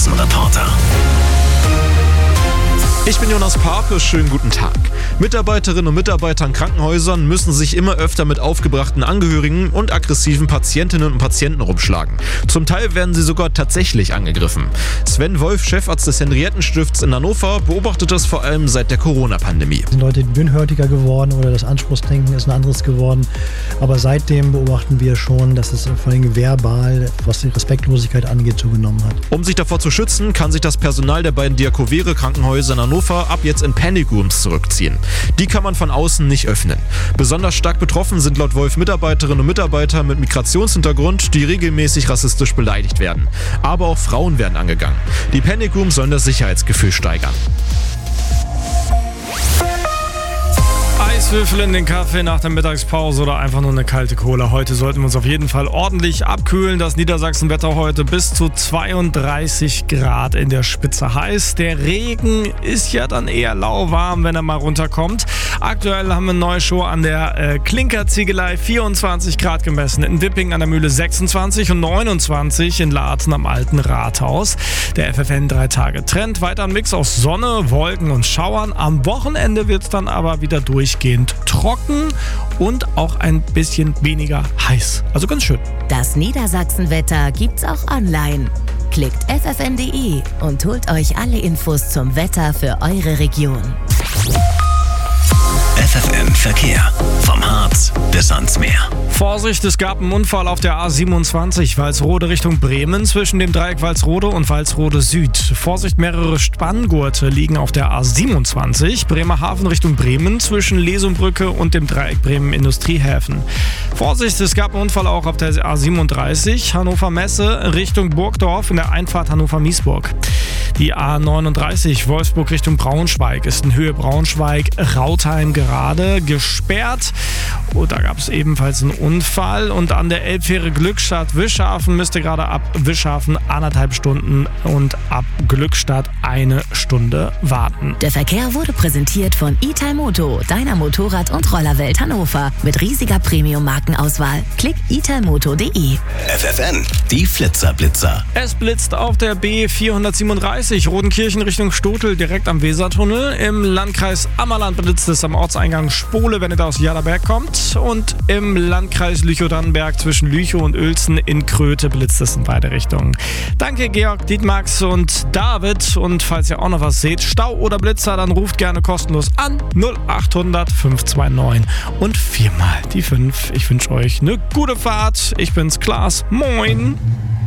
Straßenreporter. Ich bin Jonas Pape, schönen guten Tag. Mitarbeiterinnen und Mitarbeiter in Krankenhäusern müssen sich immer öfter mit aufgebrachten Angehörigen und aggressiven Patientinnen und Patienten rumschlagen. Zum Teil werden sie sogar tatsächlich angegriffen. Sven Wolf, Chefarzt des Henriettenstifts in Hannover, beobachtet das vor allem seit der Corona-Pandemie. Sind Leute dünnhörtiger geworden oder das Anspruchsdenken ist ein anderes geworden. Aber seitdem beobachten wir schon, dass es vor allem verbal, was die Respektlosigkeit angeht, zugenommen hat. Um sich davor zu schützen, kann sich das Personal der beiden Diakovere-Krankenhäuser in Hannover ab jetzt in Panic Rooms zurückziehen. Die kann man von außen nicht öffnen. Besonders stark betroffen sind laut Wolf Mitarbeiterinnen und Mitarbeiter mit Migrationshintergrund, die regelmäßig rassistisch beleidigt werden. Aber auch Frauen werden angegangen. Die Panic Rooms sollen das Sicherheitsgefühl steigern. Eiswürfel in den Kaffee nach der Mittagspause oder einfach nur eine kalte Cola. Heute sollten wir uns auf jeden Fall ordentlich abkühlen. Das Niedersachsenwetter heute bis zu 32 Grad in der Spitze heiß. Der Regen ist ja dann eher lauwarm, wenn er mal runterkommt. Aktuell haben wir eine neue Show an der Klinkerziegelei. 24 Grad gemessen. In Wipping an der Mühle 26 und 29 in Laatzen am Alten Rathaus. Der FFN 3-Tage-Trend. Weiter ein Mix aus Sonne, Wolken und Schauern. Am Wochenende wird es dann aber wieder durchgehend trocken und auch ein bisschen weniger heiß. Also ganz schön. Das Niedersachsenwetter gibt's auch online. Klickt ffn.de und holt euch alle Infos zum Wetter für eure Region. FFN Verkehr. Vom Harz bis ans Meer. Vorsicht, es gab einen Unfall auf der A27 Walsrode Richtung Bremen zwischen dem Dreieck Walsrode und Walsrode Süd. Vorsicht, mehrere Spanngurte liegen auf der A27 Bremerhaven Richtung Bremen zwischen Lesumbrücke und dem Dreieck Bremen Industriehäfen. Vorsicht, es gab einen Unfall auch auf der A37 Hannover Messe Richtung Burgdorf in der Einfahrt Hannover-Miesburg. Die A39 Wolfsburg Richtung Braunschweig ist in Höhe Braunschweig-Rautheim gerade gesperrt. Und da gab es ebenfalls einen Unfall. Und an der Elbfähre Glückstadt-Wischhafen müsste gerade ab Wischhafen 1,5 Stunden und ab Glückstadt 1 Stunde warten. Der Verkehr wurde präsentiert von Italmoto, deiner Motorrad- und Rollerwelt Hannover. Mit riesiger Premium-Markenauswahl. Klick italmoto.de. FFN, die Flitzerblitzer. Es blitzt auf der B437 Rodenkirchen Richtung Stotel direkt am Wesertunnel. Im Landkreis Ammerland blitzt es am Ortseingang Spole, wenn ihr da aus Jaderberg kommt. Und im Landkreis Lüchow-Dannenberg zwischen Lüchow und Uelzen in Kröte blitzt es in beide Richtungen. Danke Georg, Dietmax und David. Und falls ihr auch noch was seht, Stau oder Blitzer, dann ruft gerne kostenlos an 0800 529 und 4 mal die 5. Ich wünsche euch eine gute Fahrt. Ich bin's, Klaas. Moin.